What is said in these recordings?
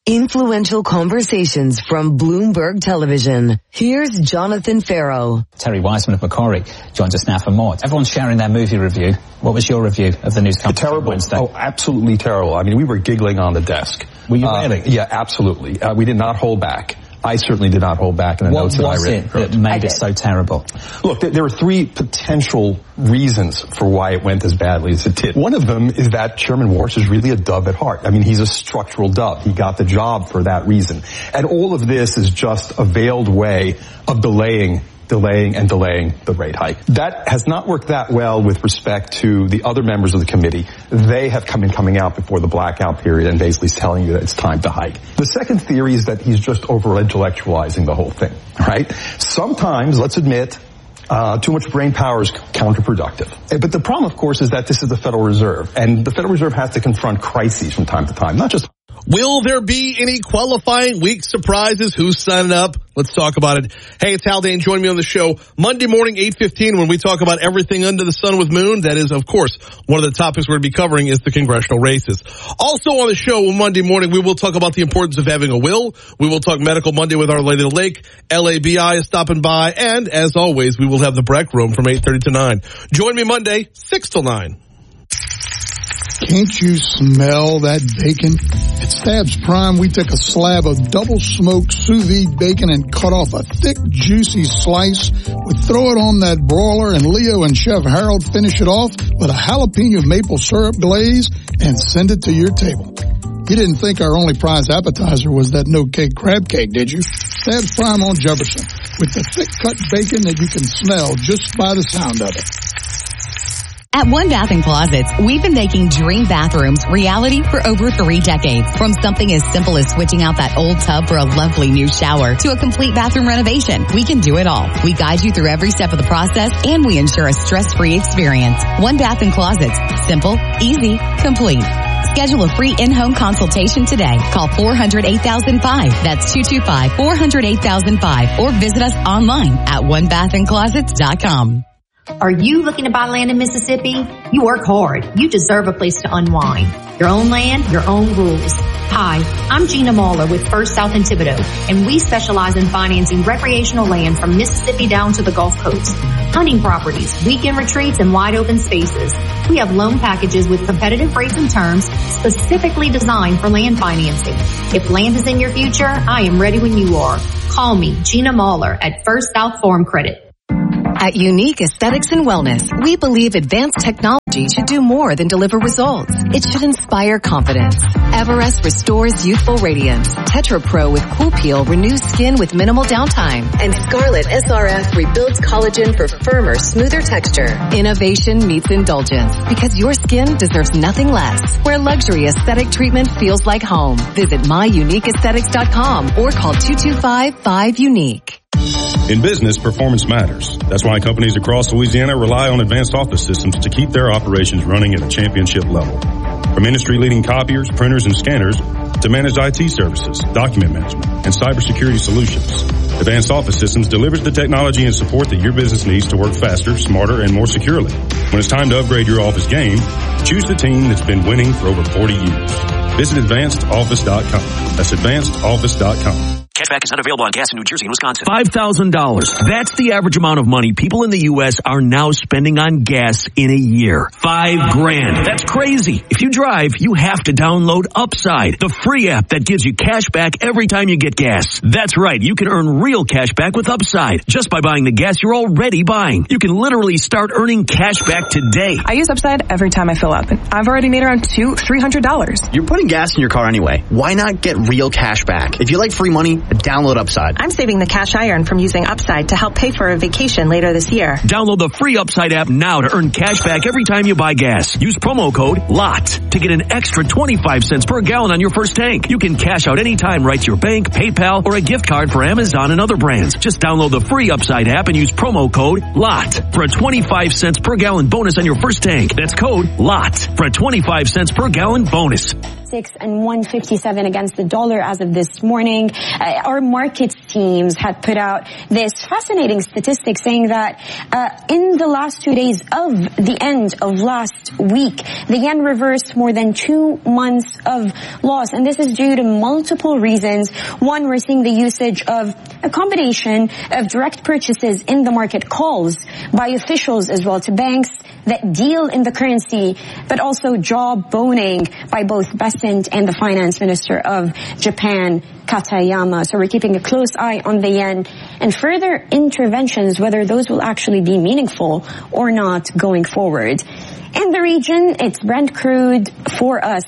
Influential conversations from Bloomberg Television. Here's Jonathan Farrow. Terry Wiseman of Macquarie joins us now for more. Everyone's sharing their movie review. What was your review of the news conference? Terrible. Wednesday? Oh, absolutely terrible. I mean, we were giggling on the desk. Were you really? Yeah, absolutely. We did not hold back. I certainly did not hold back in the notes that I read. What was it that made it so terrible? Look, there are three potential reasons for why it went as badly as it did. One of them is that Chairman Warsh is really a dove at heart. I mean, he's a structural dove. He got the job for that reason. And all of this is just a veiled way of delaying the rate hike. That has not worked that well with respect to the other members of the committee. They have coming out before the blackout period and basically telling you that it's time to hike. The second theory is that he's just over-intellectualizing the whole thing, right? Sometimes, let's admit, too much brain power is counterproductive. But the problem, of course, is that this is the Federal Reserve, and the Federal Reserve has to confront crises from time to time, not just... Will there be any qualifying week surprises? Who's signing up? Let's talk about it. Hey, it's Haldane. Join me on the show Monday morning, 8:15, when we talk about everything under the sun with Moon. That is, of course, one of the topics we're going to be covering is the congressional races. Also on the show Monday morning, we will talk about the importance of having a will. We will talk Medical Monday with Our Lady of the Lake. LABI is stopping by. And, as always, we will have the Breck Room from 8:30 to 9. Join me Monday, 6 till 9. Can't you smell that bacon? At Stabs Prime, we take a slab of double-smoked sous vide bacon and cut off a thick, juicy slice. We throw it on that broiler, and Leo and Chef Harold finish it off with a jalapeno maple syrup glaze and send it to your table. You didn't think our only prize appetizer was that no-cake crab cake, did you? Stabs Prime on Jefferson, with the thick-cut bacon that you can smell just by the sound of it. At One Bath & Closets, we've been making dream bathrooms reality for over 3 decades. From something as simple as switching out that old tub for a lovely new shower to a complete bathroom renovation, we can do it all. We guide you through every step of the process, and we ensure a stress-free experience. One Bath & Closets. Simple, easy, complete. Schedule a free in-home consultation today. Call 400-8005. That's 225-400-8005. Or visit us online at onebathandclosets.com. Are you looking to buy land in Mississippi? You work hard. You deserve a place to unwind. Your own land, your own rules. Hi, I'm Gina Mahler with First South in Thibodaux, and we specialize in financing recreational land from Mississippi down to the Gulf Coast. Hunting properties, weekend retreats, and wide open spaces. We have loan packages with competitive rates and terms specifically designed for land financing. If land is in your future, I am ready when you are. Call me, Gina Mahler, at First South Farm Credit. At Unique Aesthetics and Wellness, we believe advanced technology should do more than deliver results. It should inspire confidence. Everest restores youthful radiance. Tetra Pro with Cool Peel renews skin with minimal downtime. And Scarlet SRF rebuilds collagen for firmer, smoother texture. Innovation meets indulgence because your skin deserves nothing less. Where luxury aesthetic treatment feels like home. Visit myuniqueaesthetics.com or call 225-5UNIQUE. In business, performance matters. That's why companies across Louisiana rely on Advanced Office Systems to keep their operations running at a championship level. From industry-leading copiers, printers, and scanners to managed IT services, document management, and cybersecurity solutions, Advanced Office Systems delivers the technology and support that your business needs to work faster, smarter, and more securely. When it's time to upgrade your office game, choose the team that's been winning for over 40 years. Visit AdvancedOffice.com. That's AdvancedOffice.com. Cashback is not available on gas in New Jersey and Wisconsin. $5,000. That's the average amount of money people in the U.S. are now spending on gas in a year. $5,000. That's crazy. If you drive, you have to download Upside, the free app that gives you cash back every time you get gas. That's right. You can earn real cash back with Upside just by buying the gas you're already buying. You can literally start earning cash back today. I use Upside every time I fill up. I've already made around $300. You're putting gas in your car anyway. Why not get real cash back? If you like free money, download Upside. I'm saving the cash I earn from using Upside to help pay for a vacation later this year. Download the free Upside app now to earn cash back every time you buy gas. Use promo code LOT to get an extra 25 cents per gallon on your first tank. You can cash out anytime right to your bank, PayPal, or a gift card for Amazon and other brands. Just download the free Upside app and use promo code LOT for a 25 cents per gallon bonus on your first tank. That's code LOT for a 25 cents per gallon bonus. 106 and 157 against the dollar as of this morning. Our markets teams had put out this fascinating statistic saying that in the last 2 days of the end of last week, the yen reversed more than 2 months of loss. And this is due to multiple reasons. One, we're seeing the usage of a combination of direct purchases in the market, calls by officials as well to banks that deal in the currency, but also jawboning by both Besant and the finance minister of Japan, Katayama. So we're keeping a close eye on the yen and further interventions, whether those will actually be meaningful or not going forward. In the region, it's Brent crude for us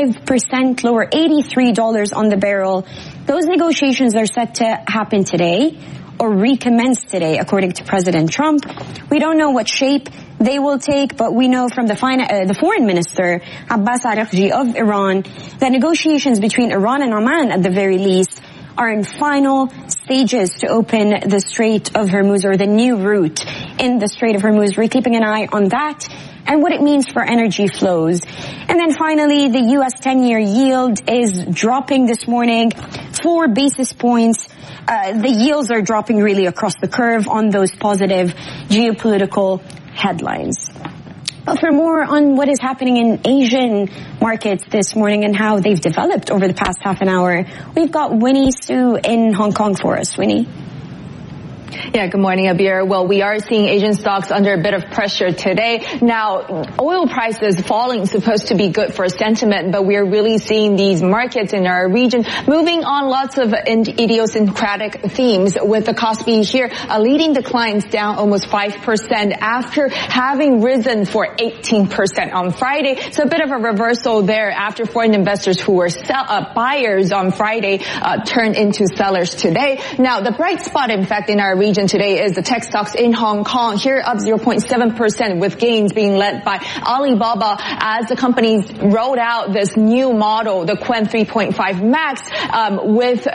5% lower, $83 on the barrel. Those negotiations are set to happen today or recommence today, according to President Trump. We don't know what shape they will take, but we know from the foreign minister, Abbas Araghchi of Iran, that negotiations between Iran and Oman, at the very least, are in final stages to open the Strait of Hormuz, or the new route in the Strait of Hormuz. We're keeping an eye on that and what it means for energy flows. And then finally, the U.S. 10-year yield is dropping this morning 4 basis points. The yields are dropping really across the curve on those positive geopolitical headlines. But for more on what is happening in Asian markets this morning and how they've developed over the past half an hour, we've got Winnie Su in Hong Kong for us. Winnie? Yeah, good morning, Abir. Well, we are seeing Asian stocks under a bit of pressure today. Now, oil prices falling is supposed to be good for sentiment, but we're really seeing these markets in our region moving on lots of idiosyncratic themes, with the Kospi here leading declines down almost 5% after having risen for 18% on Friday. So a bit of a reversal there after foreign investors who were buyers on Friday turned into sellers today. Now, the bright spot, in fact, in our region today is the tech stocks in Hong Kong, here up 0.7%, with gains being led by Alibaba as the company rolled out this new model, the Qwen 3.5 Max, with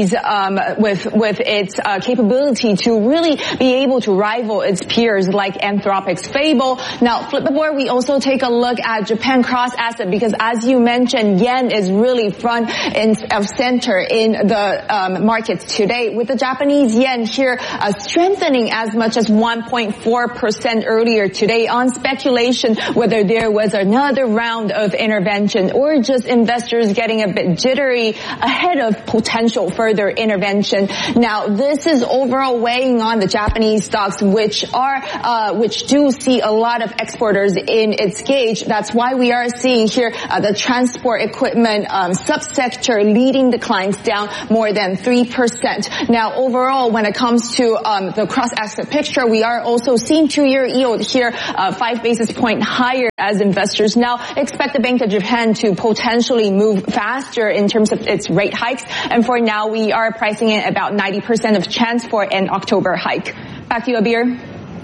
its capability to really be able to rival its peers like Anthropic's Fable. Now, flip the board, we also take a look at Japan Cross Asset, because as you mentioned, yen is really front and center in the markets today, with the Japanese yen here strengthening as much as 1.4% earlier today on speculation whether there was another round of intervention or just investors getting a bit jittery ahead of potential further intervention. Now, this is overall weighing on the Japanese stocks, which do see a lot of exporters in its gauge. That's why we are seeing here the transport equipment subsector leading declines down more than 3%. Now, overall, when it comes to the cross-asset picture, we are also seeing 2-year yield here 5 basis point higher, as investors now expect the Bank of Japan to potentially move faster in terms of its rate hikes. And for now, we are pricing in about 90% of chance for an October hike. Back to you, Abir.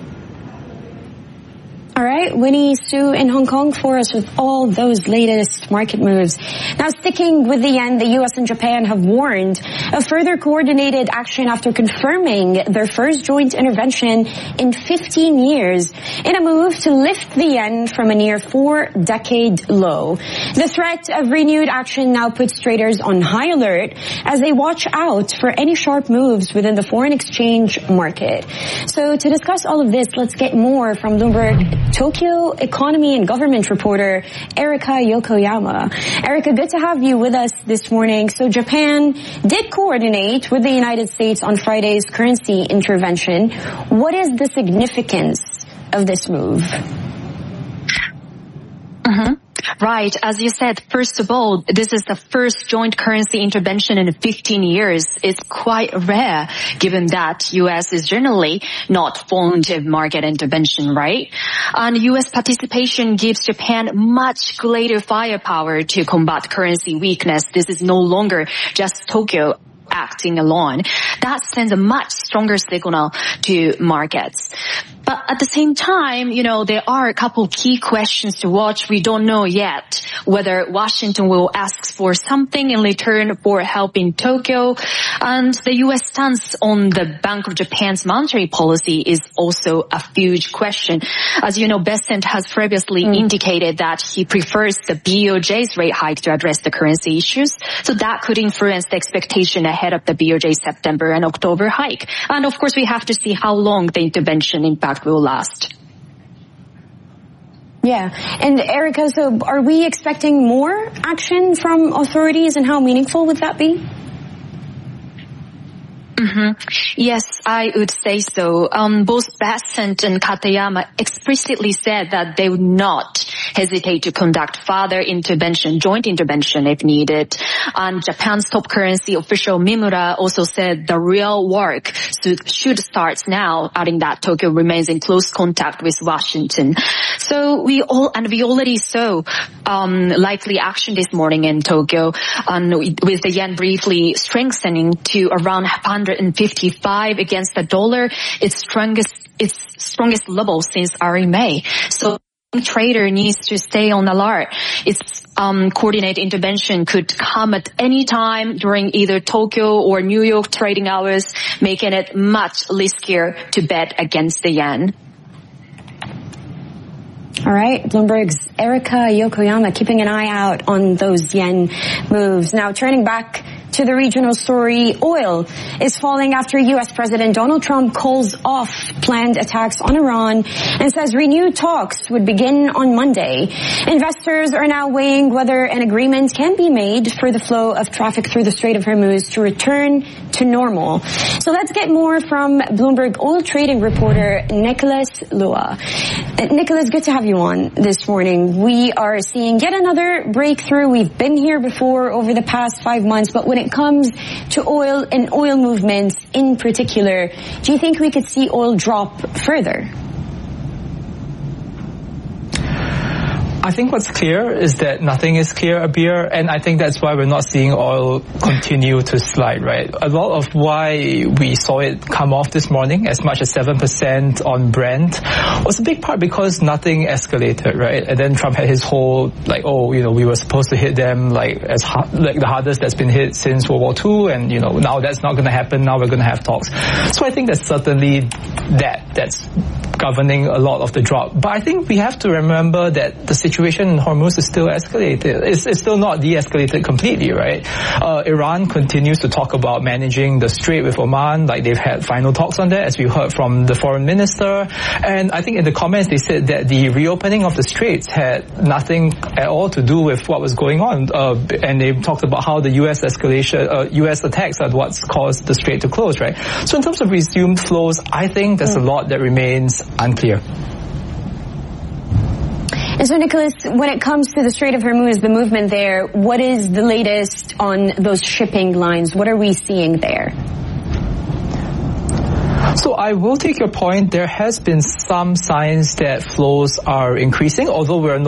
All right, Winnie Su in Hong Kong for us with all those latest market moves. Now, sticking with the yen, the U.S. and Japan have warned of further coordinated action after confirming their first joint intervention in 15 years in a move to lift the yen from a near 4-decade low. The threat of renewed action now puts traders on high alert as they watch out for any sharp moves within the foreign exchange market. So to discuss all of this, let's get more from Bloomberg Tokyo economy and government reporter Erika Yokoyama. Erika, good to have you with us this morning. So Japan did coordinate with the United States on Friday's currency intervention. What is the significance of this move? Right. As you said, first of all, this is the first joint currency intervention in 15 years. It's quite rare, given that U.S. is generally not fond of market intervention, right? And U.S. participation gives Japan much greater firepower to combat currency weakness. This is no longer just Tokyo acting alone. That sends a much stronger signal to markets. But at the same time, there are a couple key questions to watch. We don't know yet whether Washington will ask for something in return for help in Tokyo. And the U.S. stance on the Bank of Japan's monetary policy is also a huge question. As you know, Bessent has previously indicated that he prefers the BOJ's rate hike to address the currency issues. So that could influence the expectation ahead of the BOJ September and October hike. And of course, we have to see how long the intervention impact will last. Yeah. And Erica, so are we expecting more action from authorities, and how meaningful would that be? Yes, I would say so. Both Bessent and Katayama explicitly said that they would not hesitate to conduct further joint intervention if needed. And Japan's top currency official Mimura also said the real work should start now, adding that Tokyo remains in close contact with Washington. So we already saw likely action this morning in Tokyo, with the yen briefly strengthening to around 155 against the dollar, its strongest level since early May. So trader needs to stay on alert. Its coordinated intervention could come at any time during either Tokyo or New York trading hours, making it much riskier to bet against the yen. All right, Bloomberg's Erica Yokoyama keeping an eye out on those yen moves. Now turning back to the regional story, oil is falling after U.S. President Donald Trump calls off planned attacks on Iran and says renewed talks would begin on Monday. Investors are now weighing whether an agreement can be made for the flow of traffic through the Strait of Hormuz to return to normal. So let's get more from Bloomberg oil trading reporter Nicholas Lua. Nicholas, good to have you on this morning. We are seeing yet another breakthrough. We've been here before over the past 5 months, but when it comes to oil and oil movements in particular, do you think we could see oil drop further? I think what's clear is that nothing is clear, Abir, and I think that's why we're not seeing oil continue to slide, right? A lot of why we saw it come off this morning, as much as 7% on Brent, was a big part because nothing escalated, right? And then Trump had his whole, we were supposed to hit them the hardest that's been hit since World War II, and, now that's not going to happen, now we're going to have talks. So I think that's certainly that's governing a lot of the drop. But I think we have to remember that the situation in Hormuz is still escalated. It's still not de-escalated completely, right? Iran continues to talk about managing the strait with Oman, like they've had final talks on that, as we heard from the foreign minister. And I think in the comments they said that the reopening of the straits had nothing at all to do with what was going on. And they talked about how the U.S. U.S. attacks are what's caused the strait to close, right? So in terms of resumed flows, I think there's a lot that remains unclear. And so, Nicholas, when it comes to the Strait of Hormuz, the movement there, what is the latest on those shipping lines? What are we seeing there? So I will take your point. There has been some signs that flows are increasing, although we're